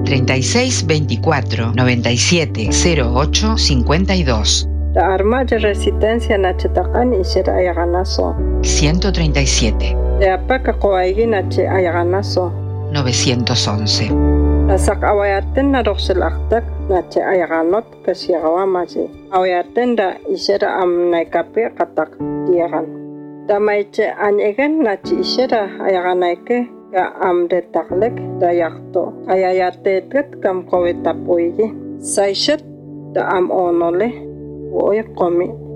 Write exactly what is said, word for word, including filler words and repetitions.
treinta y seis veinticuatro noventa y siete cero ocho cincuenta y dos. La arma de resistencia nachetakan isera ayaganaso. ciento treinta y siete. De apaka koaigi nache ayaganaso. novecientos once. La sak awayaten na roxelaktak nache ayaganot kasiagawamaji. Awayaten da isera am naikape katak diagan. Da maiche anyegen nache isera ayaganaike ga am de taklek da yakto. Ayayate tret kam kowetapoigi. Saishet da am onole. Oye, come.